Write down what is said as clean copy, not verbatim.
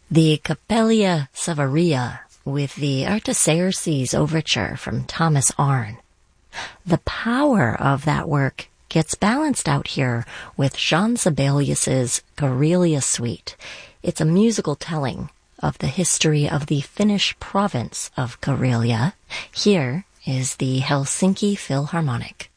The Capella Savaria with the Artaxerxes Overture from Thomas Arne. The power of that work gets balanced out here with Jean Sibelius's Karelia Suite. It's a musical telling of the history of the Finnish province of Karelia. Here is the Helsinki Philharmonic.